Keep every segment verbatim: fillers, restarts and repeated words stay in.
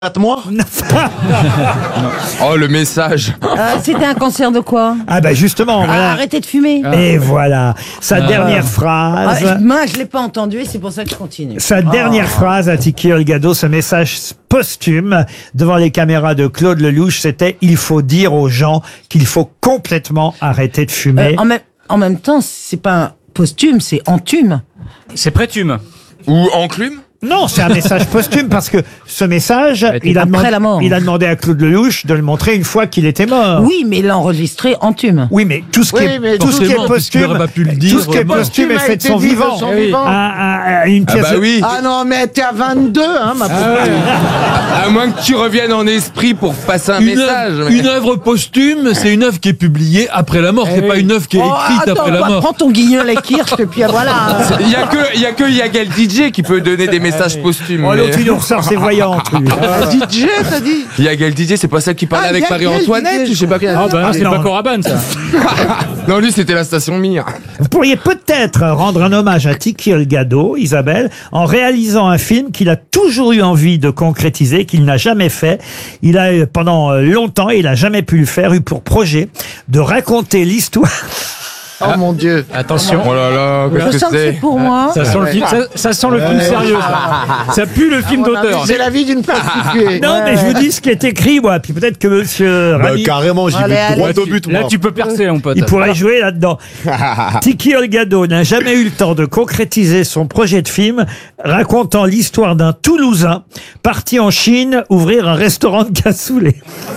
moi. Oh, le message. Euh, C'était un cancer de quoi? Ah bah justement, Ah, voilà. arrêtez de fumer. Et voilà, sa dernière Ah, phrase. je- moi, je l'ai pas entendu et c'est pour ça que je continue. Sa dernière phrase à Tiki Olgado, ce message posthume devant les caméras de Claude Lelouch, c'était « Il faut dire aux gens qu'il faut complètement arrêter de fumer Euh, en, même, en même temps, c'est pas un posthume, c'est entume. C'est prétume. Ou enclume. Non, c'est un message posthume parce que ce message, il a, après demandé, la mort. il a demandé à Claude Lelouch de le montrer une fois qu'il était mort. Oui, mais il l'a enregistré entume. Oui, mais tout ce qui Oui, est, mais tout ce qui est forcément, puisqu'il posthume, n'aurait pas pu le tout dire, ce qui est mort. posthume est Posthume a fait de été son dit de vivant. son Eh oui. vivant. Un- un- un- une Ah pièce bah de- oui. Ah non, mais t'es à vingt-deux, hein, ma pauvre. À moins que tu reviennes en esprit pour passer un Une message. œuvre, mais- une œuvre posthume, c'est une œuvre qui est publiée après la mort, c'est pas une œuvre qui est Oh, écrite attends, après la bah, mort. prends ton guignol et kirsch et puis voilà. Il y a que, il y a que Yagal D J qui peut donner des messages posthumes. Oh, mais- l'autre, il nous ressort ses voyantes. lui. D J, t'as dit? Yagal D J, c'est pas ça qui parlait Ah, avec Yagal Marie-Antoinette, D J, je sais pas quoi. Ah bah Ah, c'est non. pas Coraban ça. Non, lui, c'était la station Mir. Vous pourriez peut-être rendre un hommage à Tiki Olgado, Isabelle, en réalisant un film qu'il a toujours eu envie de concrétiser, qu'il n'a jamais fait. Il a, euh, pendant euh, longtemps, il n'a jamais pu le faire, eu pour projet de raconter l'histoire. Oh mon Dieu. Attention. Oh là là, Je qu'est-ce sens que que c'est c'est? pour moi. Ça sent le film, ça, ça sent le film sérieux. Ça, ça pue le film À mon avis, d'auteur. C'est la vie d'une prostituée. Non, mais je vous dis ce qui est écrit, moi. Puis peut-être que monsieur Bah, Rami, carrément, j'y Allez, vais allez. droit Là, au tu, but, là, moi. tu peux percer, mon pote. il pourrait jouer là-dedans. Tiki Olgado n'a jamais eu le temps de concrétiser son projet de film racontant l'histoire d'un Toulousain parti en Chine ouvrir un restaurant de cassoulet.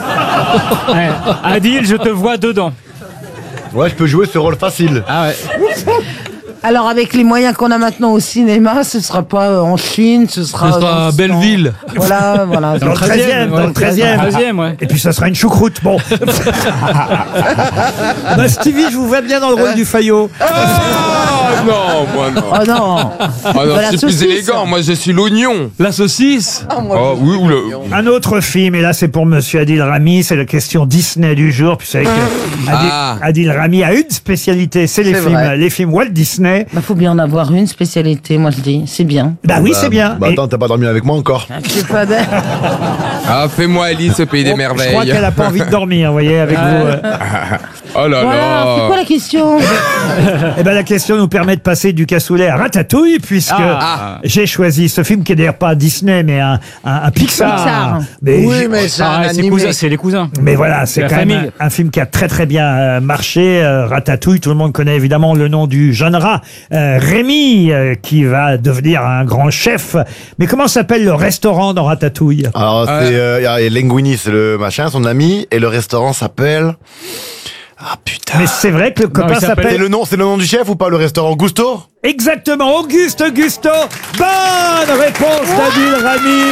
Ouais. Adil, je te vois dedans. Ouais, je peux jouer ce rôle facile. Ah ouais. Alors avec les moyens qu'on a maintenant au cinéma, ce sera pas euh, en Chine, ce sera. Ce sera dans- à Belleville. Voilà, voilà. Dans le treizième, dans le treizième. treizième, ouais. Et puis ça sera une choucroute, bon. Bah Stevie, je vous vois bien dans le rôle du Faillot. Oh non, moi non. Oh non. Oh non, Voilà, c'est plus saucisse. élégant. Moi, je suis l'oignon. La saucisse. Oh oui, ou le. Un autre film, et là c'est pour monsieur Adil Rami, c'est la question Disney du jour. Puis vous savez que Adil, Ah. Adil Rami a une spécialité, c'est les C'est films, vrai. les films Walt Disney. Bah faut bien en avoir une spécialité, moi je dis. C'est bien. Bah oui, Bah, c'est bien. Bah Et attends, t'as pas dormi avec moi encore. Je sais pas de- Ah, fais-moi Alice au pays des je crois merveilles. qu'elle a pas envie de dormir, vous voyez, avec vous. euh. Oh là Voilà, c'est quoi là. la question? Eh ben la question nous permet de passer du cassoulet à Ratatouille, puisque Ah. j'ai choisi ce film qui est d'ailleurs pas Disney, mais un, un, un Pixar. Pixar. Mais Oui, j'ai- mais c'est un Ah, c'est animé. cousins, c'est les cousins. Mais voilà, c'est la quand même famille. un, un film qui a très très bien euh, marché. euh, Ratatouille, tout le monde connaît évidemment le nom du jeune rat, euh, Rémi, euh, qui va devenir un grand chef. Mais comment s'appelle le restaurant dans Ratatouille? Alors, c'est euh, y a- y a Linguini, c'est le machin, son ami, et le restaurant s'appelle. Ah putain. Mais c'est vrai que le copain il s'appelle- C'est s'appelle le nom, c'est le nom du chef ou pas, le restaurant Gusto? exactement Auguste Gusto. Bonne réponse d'Adil Rami.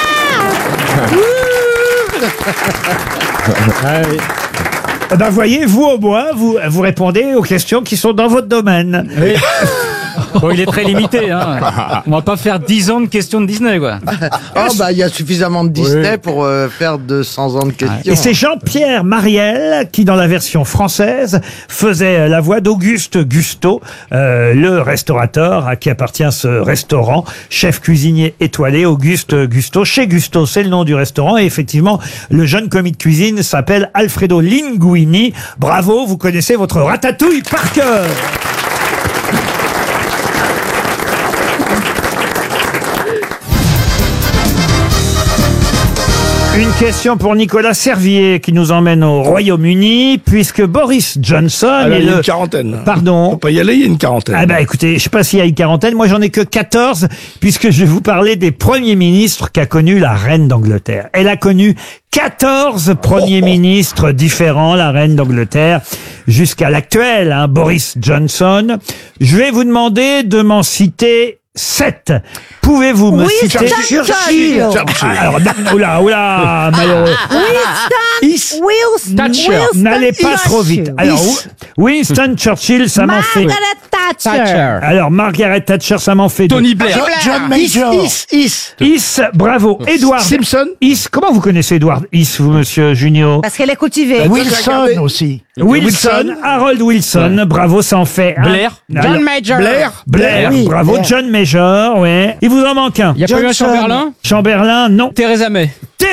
Eh ben voyez, vous au moins, vous, vous répondez aux questions qui sont dans votre domaine. Bon, il est très limité. Hein. On va pas faire dix ans de questions de Disney, quoi. Oh, bah, il y a suffisamment de Disney pour euh, faire deux cents ans de questions. Et c'est Jean-Pierre Mariel qui, dans la version française, faisait la voix d'Auguste Gusto, euh, le restaurateur à qui appartient ce restaurant, chef cuisinier étoilé, Auguste Gusto. Chez Gusto, c'est le nom du restaurant. Et effectivement, le jeune commis de cuisine s'appelle Alfredo Linguini. Bravo, vous connaissez votre ratatouille par cœur. Une question pour Nicolas Servier qui nous emmène au Royaume-Uni, puisque Boris Johnson Alors, est il y a le... une quarantaine. Pardon. Faut pas y aller, il y a une quarantaine. Ah bah écoutez, je sais pas s'il y a une quarantaine, moi j'en ai que quatorze, puisque je vais vous parler des premiers ministres qu'a connu la reine d'Angleterre. Elle a connu quatorze premiers ministres différents, la reine d'Angleterre, jusqu'à l'actuel, hein, Boris Johnson. Je vais vous demander de m'en citer sept. Pouvez-vous me Winston citer... Churchill. Ah, alors, oula, oula, malheureux. Winston. Winston. Thatcher. N'allez pas trop vite. Alors, Winston Churchill, ça m'en fait... Margaret Thatcher. Alors, Margaret Thatcher, ça m'en fait deux. Tony Blair. John Major. Is, is, Is, bravo. Edward Simpson. Is, comment vous connaissez Edward Is, vous, monsieur Junio? Parce qu'elle est cultivée. Wilson aussi. Wilson, Harold Wilson, bravo, ça en fait un. Blair. Alors, Major. Blair. Blair, Oui, bravo, Blair. John Major, ouais. Il vous en manque un. Il y a pas eu un Johnson. Chamberlain. Chamberlain, non. Theresa May.